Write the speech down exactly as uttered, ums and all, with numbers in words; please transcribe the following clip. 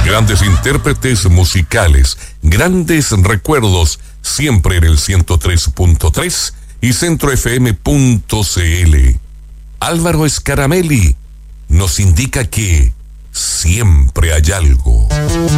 Grandes intérpretes musicales, grandes recuerdos, siempre en el ciento tres punto tres y centro f m punto c l. Álvaro Scaramelli nos indica que siempre hay algo.